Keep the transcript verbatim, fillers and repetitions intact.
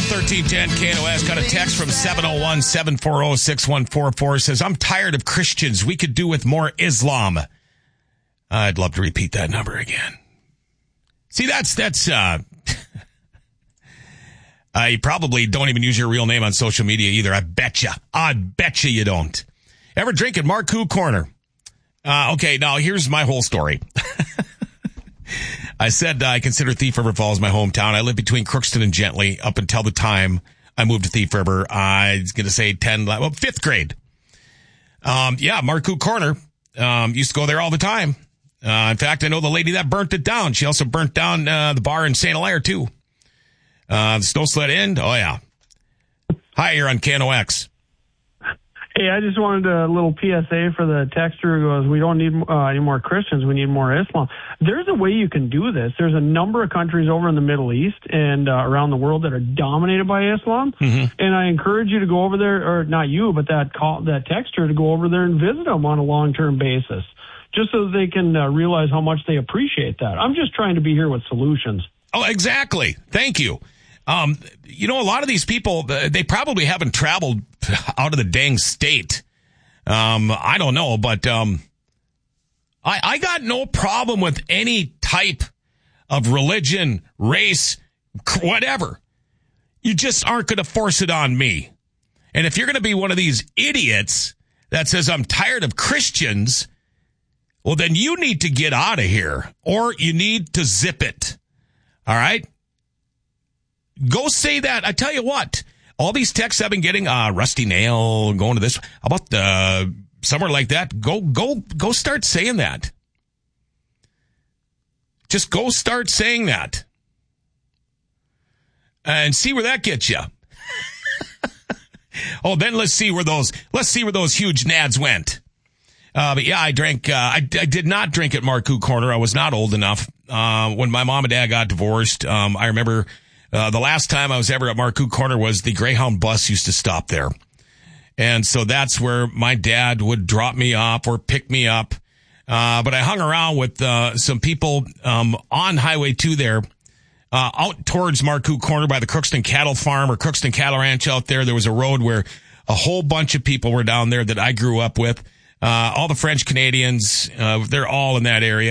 thirteen ten K N O S. Got a text from seven oh one, seven four oh, six one four four. Says, I'm tired of Christians. We could do with more Islam. I'd love to repeat that number again. See, that's, that's, uh, uh, you probably don't even use your real name on social media either. I betcha. I betcha you don't. Ever drink at Marcoux Corner? Uh, okay, now here's my whole story. I said uh, I consider Thief River Falls my hometown. I lived between Crookston and Gently up until the time I moved to Thief River. I was going to say ten, well, fifth grade. Um, yeah, Marcoux Corner. Um, used to go there all the time. Uh, in fact, I know the lady that burnt it down. She also burnt down uh, the bar in Saint Hilaire, too. Uh, the Snow Sled Inn. Oh, yeah. Hi, you're on K N O X. Hey, I just wanted a little P S A for the texter who goes, we don't need uh, any more Christians, we need more Islam. There's a way you can do this. There's a number of countries over in the Middle East and uh, around the world that are dominated by Islam, mm-hmm. and I encourage you to go over there, or not you, but that call, that texter to go over there and visit them on a long-term basis, just so they can uh, realize how much they appreciate that. I'm just trying to be here with solutions. Oh, exactly. Thank you. Um, you know, a lot of these people, they probably haven't traveled out of the dang state. Um, I don't know, but um, I, I got no problem with any type of religion, race, whatever. You just aren't going to force it on me. And if you're going to be one of these idiots that says, I'm tired of Christians, well, then you need to get out of here, or you need to zip it. All right? Go say that. I tell you what, all these texts I've been getting, uh, Rusty Nail, going to this, how about uh, somewhere like that? Go, go, go start saying that. Just go start saying that. And see where that gets you. Oh, then let's see where those, let's see where those huge nads went. Uh, but yeah, I drank, uh, I, I did not drink at Marcoux Corner. I was not old enough. Uh, when my mom and dad got divorced, um, I remember, Uh, the last time I was ever at Marcoux Corner was the Greyhound bus used to stop there. And so that's where my dad would drop me off or pick me up. Uh, but I hung around with, uh, some people, um, on Highway two there, uh, out towards Marcoux Corner by the Crookston Cattle Farm or Crookston Cattle Ranch out there. There was a road where a whole bunch of people were down there that I grew up with. Uh, all the French Canadians, uh, they're all in that area.